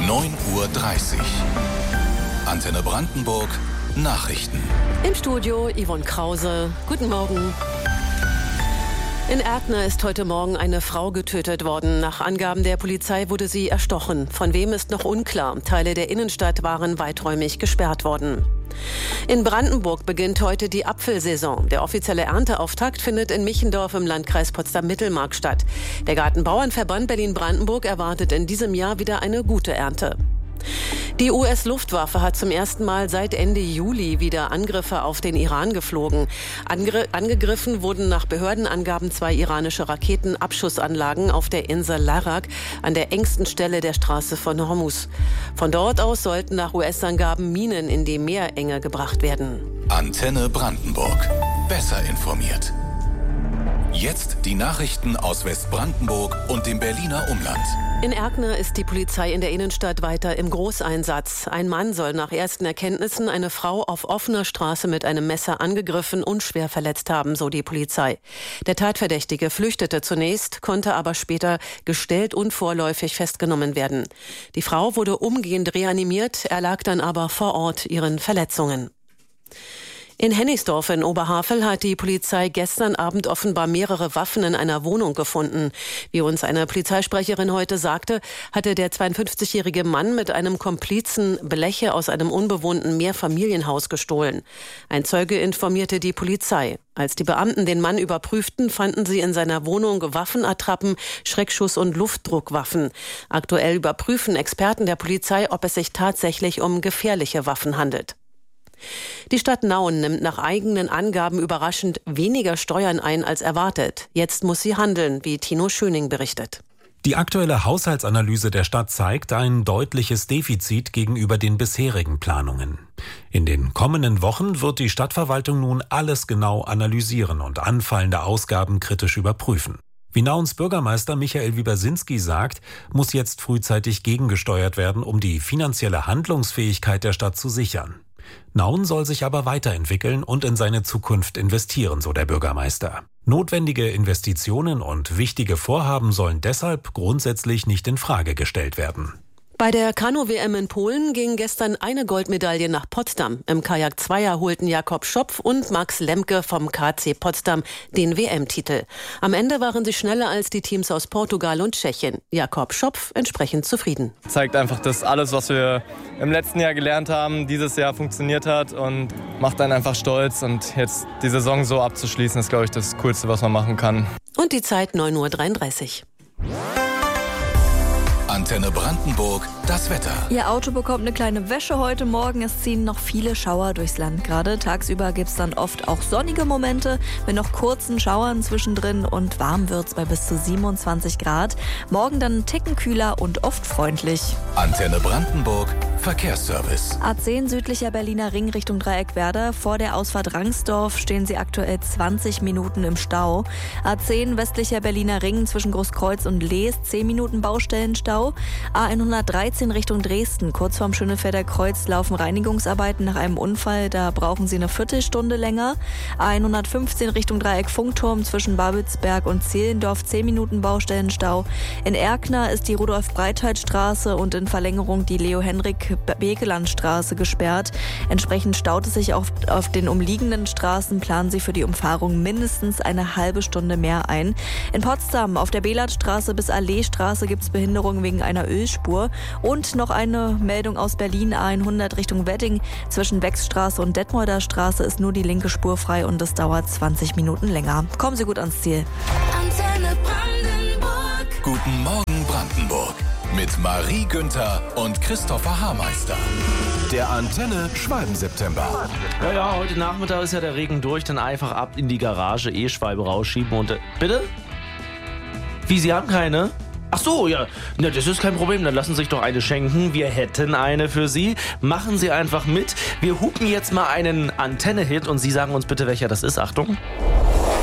9:30 Uhr. Antenne Brandenburg Nachrichten. Im Studio Yvonne Krause. Guten Morgen. In Erkner ist heute Morgen eine Frau getötet worden. Nach Angaben der Polizei wurde sie erstochen. Von wem ist noch unklar. Teile der Innenstadt waren weiträumig gesperrt worden. In Brandenburg beginnt heute die Apfelsaison. Der offizielle Ernteauftakt findet in Michendorf im Landkreis Potsdam-Mittelmark statt. Der Gartenbauernverband Berlin-Brandenburg erwartet in diesem Jahr wieder eine gute Ernte. Die US-Luftwaffe hat zum ersten Mal seit Ende Juli wieder Angriffe auf den Iran geflogen. Angegriffen wurden nach Behördenangaben 2 iranische Raketenabschussanlagen auf der Insel Larak an der engsten Stelle der Straße von Hormuz. Von dort aus sollten nach US-Angaben Minen in die Meerenge gebracht werden. Antenne Brandenburg. Besser informiert. Jetzt die Nachrichten aus Westbrandenburg und dem Berliner Umland. In Erkner ist die Polizei in der Innenstadt weiter im Großeinsatz. Ein Mann soll nach ersten Erkenntnissen eine Frau auf offener Straße mit einem Messer angegriffen und schwer verletzt haben, so die Polizei. Der Tatverdächtige flüchtete zunächst, konnte aber später gestellt und vorläufig festgenommen werden. Die Frau wurde umgehend reanimiert, erlag dann aber vor Ort ihren Verletzungen. In Hennigsdorf in Oberhavel hat die Polizei gestern Abend offenbar mehrere Waffen in einer Wohnung gefunden. Wie uns eine Polizeisprecherin heute sagte, hatte der 52-jährige Mann mit einem Komplizen Bleche aus einem unbewohnten Mehrfamilienhaus gestohlen. Ein Zeuge informierte die Polizei. Als die Beamten den Mann überprüften, fanden sie in seiner Wohnung Waffenattrappen, Schreckschuss- und Luftdruckwaffen. Aktuell überprüfen Experten der Polizei, ob es sich tatsächlich um gefährliche Waffen handelt. Die Stadt Nauen nimmt nach eigenen Angaben überraschend weniger Steuern ein als erwartet. Jetzt muss sie handeln, wie Tino Schöning berichtet. Die aktuelle Haushaltsanalyse der Stadt zeigt ein deutliches Defizit gegenüber den bisherigen Planungen. In den kommenden Wochen wird die Stadtverwaltung nun alles genau analysieren und anfallende Ausgaben kritisch überprüfen. Wie Nauens Bürgermeister Michael Wiebersinski sagt, muss jetzt frühzeitig gegengesteuert werden, um die finanzielle Handlungsfähigkeit der Stadt zu sichern. Nauen soll sich aber weiterentwickeln und in seine Zukunft investieren, so der Bürgermeister. Notwendige Investitionen und wichtige Vorhaben sollen deshalb grundsätzlich nicht in Frage gestellt werden. Bei der Kanu-WM in Polen ging gestern eine Goldmedaille nach Potsdam. Im Kajak-Zweier holten Jakob Schopf und Max Lemke vom KC Potsdam den WM-Titel. Am Ende waren sie schneller als die Teams aus Portugal und Tschechien. Jakob Schopf entsprechend zufrieden. Zeigt einfach, dass alles, was wir im letzten Jahr gelernt haben, dieses Jahr funktioniert hat und macht einen einfach stolz. Und jetzt die Saison so abzuschließen, ist, glaube ich, das Coolste, was man machen kann. Und die Zeit 9:33 Uhr. Antenne Brandenburg, das Wetter. Ihr Auto bekommt eine kleine Wäsche heute Morgen. Es ziehen noch viele Schauer durchs Land gerade. Tagsüber gibt es dann oft auch sonnige Momente mit noch kurzen Schauern zwischendrin und warm wird's bei bis zu 27 Grad. Morgen dann einen Ticken kühler und oft freundlich. Antenne Brandenburg, Verkehrsservice. A10 südlicher Berliner Ring Richtung Dreieckwerder. Vor der Ausfahrt Rangsdorf stehen Sie aktuell 20 Minuten im Stau. A10 westlicher Berliner Ring zwischen Großkreuz und Lees 10 Minuten Baustellenstau. A113 Richtung Dresden. Kurz vorm Schönefelder Kreuz laufen Reinigungsarbeiten nach einem Unfall. Da brauchen Sie eine Viertelstunde länger. A115 Richtung Dreieck Funkturm zwischen Babelsberg und Zehlendorf 10 Minuten Baustellenstau. In Erkner ist die Rudolf-Breitheit-Straße und in Verlängerung die Leo-Henrik-Bekeland-Straße gesperrt. Entsprechend staut es sich auf den umliegenden Straßen. Planen Sie für die Umfahrung mindestens eine halbe Stunde mehr ein. In Potsdam auf der Belatstraße bis Alleestraße gibt es Behinderungen wegen einer Ölspur. Und noch eine Meldung aus Berlin, A100 Richtung Wedding. Zwischen Wechsstraße und Detmolder Straße ist nur die linke Spur frei und es dauert 20 Minuten länger. Kommen Sie gut ans Ziel. Antenne Brandenburg. Guten Morgen Brandenburg. Mit Marie Günther und Christopher Haarmeister. Der Antenne Schwalben-September. Ja, heute Nachmittag ist ja der Regen durch, dann einfach ab in die Garage, Schwalbe rausschieben und... Bitte? Wie, Sie haben keine? Ach so, ja, na, das ist kein Problem, dann lassen Sie sich doch eine schenken. Wir hätten eine für Sie. Machen Sie einfach mit. Wir hupen jetzt mal einen Antenne-Hit und Sie sagen uns bitte, welcher das ist. Achtung.